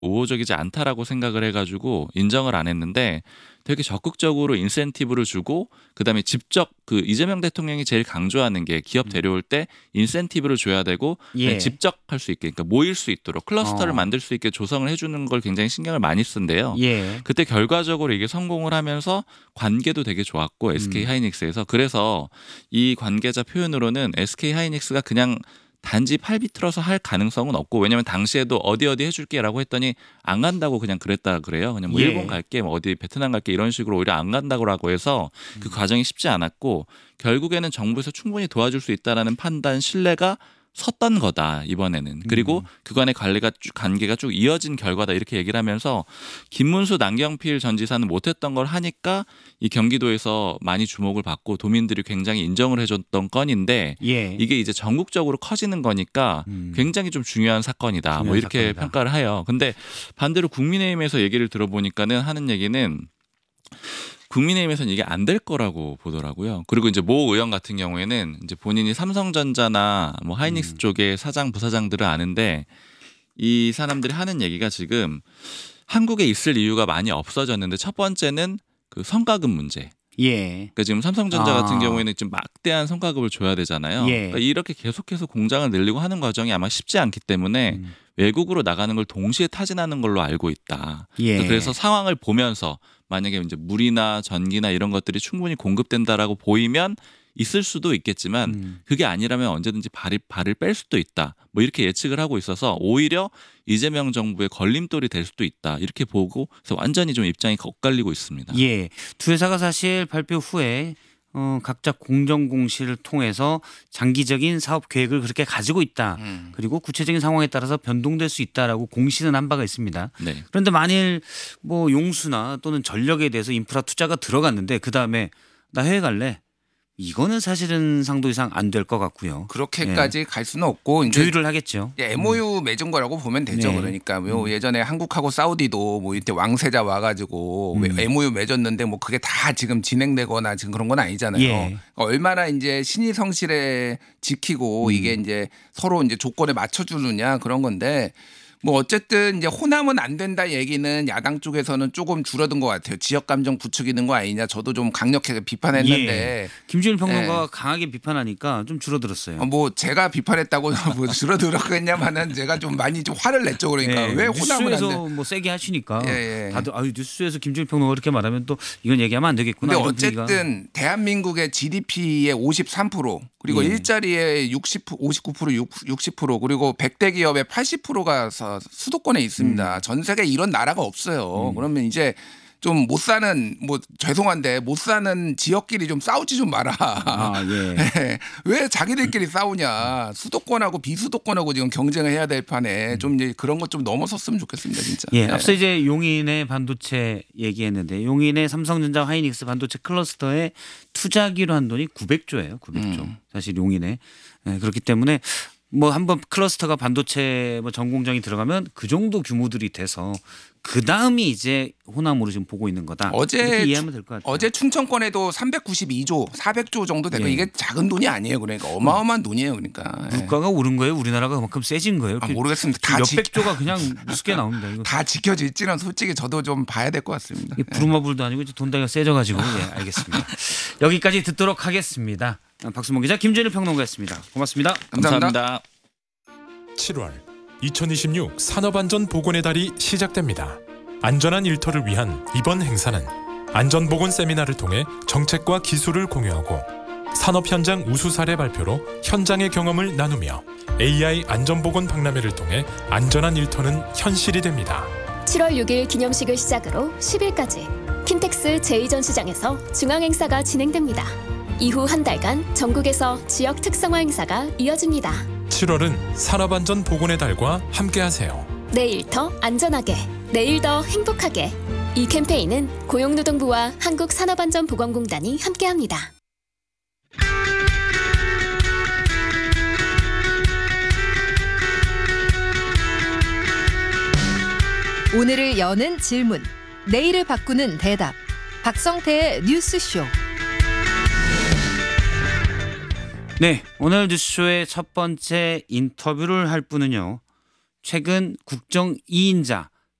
우호적이지 않다라고 생각을 해가지고 인정을 안 했는데 되게 적극적으로 인센티브를 주고 그다음에 직접 그 이재명 대통령이 제일 강조하는 게 기업 데려올 때 인센티브를 줘야 되고 예. 직접 할 수 있게 그러니까 모일 수 있도록 클러스터를 만들 수 있게 조성을 해주는 걸 굉장히 신경을 많이 쓴대요. 예. 그때 결과적으로 이게 성공을 하면서 관계도 되게 좋았고 SK 하이닉스에서 그래서 이 관계자 표현으로는 SK 하이닉스가 그냥 단지 팔 비틀어서 할 가능성은 없고 왜냐하면 당시에도 어디 해줄게라고 했더니 안 간다고 그냥 그랬다 그래요. 그냥 뭐 예. 일본 갈게, 뭐 어디 베트남 갈게 이런 식으로 오히려 안 간다고 해서 그 과정이 쉽지 않았고 결국에는 정부에서 충분히 도와줄 수 있다라는 판단, 신뢰가 섰던 거다 이번에는. 그리고 그간의 관계가 쭉 이어진 결과다 이렇게 얘기를 하면서 김문수, 남경필 전 지사는 못했던 걸 하니까 이 경기도에서 많이 주목을 받고 도민들이 굉장히 인정을 해줬던 건인데 예. 이게 이제 전국적으로 커지는 거니까 굉장히 좀 중요한 사건이다. 뭐 이렇게 사건이다. 평가를 해요. 근데 반대로 국민의힘에서 얘기를 들어보니까는 하는 얘기는 국민의힘에서는 이게 안 될 거라고 보더라고요. 그리고 이제 모 의원 같은 경우에는 이제 본인이 삼성전자나 뭐 하이닉스 쪽의 사장, 부사장들을 아는데 이 사람들이 하는 얘기가 지금 한국에 있을 이유가 많이 없어졌는데 첫 번째는 그 성과급 문제. 예. 그러니까 지금 삼성전자 같은 경우에는 지금 막대한 성과급을 줘야 되잖아요. 예. 그러니까 이렇게 계속해서 공장을 늘리고 하는 과정이 아마 쉽지 않기 때문에 외국으로 나가는 걸 동시에 타진하는 걸로 알고 있다. 예. 그래서 상황을 보면서 만약에 이제 물이나 전기나 이런 것들이 충분히 공급된다라고 보이면 있을 수도 있겠지만 그게 아니라면 언제든지 발을 뺄 수도 있다. 뭐 이렇게 예측을 하고 있어서 오히려 이재명 정부의 걸림돌이 될 수도 있다. 이렇게 보고 그래서 완전히 좀 입장이 엇갈리고 있습니다. 예. 두 회사가 사실 발표 후에 각자 공정 공시를 통해서 장기적인 사업 계획을 그렇게 가지고 있다. 그리고 구체적인 상황에 따라서 변동될 수 있다라고 공시는 한 바가 있습니다. 네. 그런데 만일 뭐 용수나 또는 전력에 대해서 인프라 투자가 들어갔는데 그다음에 나 해외 갈래. 이거는 사실은 상도 이상 안 될 것 같고요. 그렇게까지 갈 수는 없고 이제 조율을 하겠죠. MOU 맺은 거라고 보면 되죠. 네. 그러니까 뭐 예전에 한국하고 사우디도 뭐 이때 왕세자 와가지고 MOU 맺었는데 뭐 그게 다 지금 진행되거나 지금 그런 건 아니잖아요. 예. 그러니까 얼마나 이제 신의 성실에 지키고 이게 이제 서로 이제 조건에 맞춰주느냐 그런 건데. 뭐 어쨌든 이제 호남은 안 된다 얘기는 야당 쪽에서는 조금 줄어든 것 같아요. 지역 감정 부추기는 거 아니냐. 저도 좀 강력하게 비판했는데 예. 김준일 평론가가 강하게 비판하니까 좀 줄어들었어요. 뭐 제가 비판했다고 뭐 줄어들었겠냐마는 제가 좀 많이 좀 화를 냈죠. 그러니까 예. 왜 호남은 안 돼? 뉴스에서 뭐 세게 하시니까 예, 예. 다들 뉴스에서 김준일 평론가 그렇게 말하면 또 이건 얘기하면 안 되겠구나. 근데 이런 분위기가. 어쨌든 대한민국의 GDP의 53% 그리고 예. 일자리의 59% 60% 그리고 100대 기업의 80%가 수도권에 있습니다. 전 세계에 이런 나라가 없어요. 그러면 이제 좀 못 사는 뭐 죄송한데 못 사는 지역끼리 좀 싸우지 좀 마라. 아, 예. 왜 자기들끼리 싸우냐. 수도권하고 비수도권하고 지금 경쟁을 해야 될 판에 좀 이제 그런 것 좀 넘어섰으면 좋겠습니다. 진짜. 예, 네. 앞서 이제 용인의 반도체 얘기했는데 용인의 삼성전자 하이닉스 반도체 클러스터에 투자하기로 한 돈이 900조예요. 900조. 사실 용인에. 예, 그렇기 때문에 뭐 한번 클러스터가 반도체 뭐 전공정이 들어가면 그 정도 규모들이 돼서 그 다음이 이제 호남으로 지금 보고 있는 거다. 이렇게 이해하면 될 것 같아요. 어제 춘천권에도 392조, 400조 정도 되고 예. 이게 작은 돈이 아니에요. 그러니까 어마어마한 돈이에요. 그러니까. 예. 물가가 오른 거예요? 우리나라가 그만큼 세진 거예요? 모르겠습니다. 다 몇백 조가 그냥 우습게 나옵니다. 이거. 다 지켜질지는 솔직히 저도 좀 봐야 될 것 같습니다. 이게 부루마블도 아니고 이제 돈다리가 세져가지고 예, 알겠습니다. 여기까지 듣도록 하겠습니다. 박수몽 기자, 김준일 평론가였습니다. 고맙습니다. 감사합니다. 7월 2026 산업안전보건의 달이 시작됩니다. 안전한 일터를 위한 이번 행사는 안전보건 세미나를 통해 정책과 기술을 공유하고 산업 현장 우수 사례 발표로 현장의 경험을 나누며 AI 안전보건 박람회를 통해 안전한 일터는 현실이 됩니다. 7월 6일 기념식을 시작으로 10일까지 킨텍스 제2전시장에서 중앙행사가 진행됩니다. 이후 한 달간 전국에서 지역 특성화 행사가 이어집니다. 7월은 산업안전보건의 달과 함께하세요. 내일 더 안전하게, 내일 더 행복하게. 이 캠페인은 고용노동부와 한국산업안전보건공단이 함께합니다. 오늘을 여는 질문, 내일을 바꾸는 대답. 박성태의 뉴스쇼. 네, 오늘 뉴스쇼의 첫 번째 인터뷰를 할 분은요. 최근 국정 2인자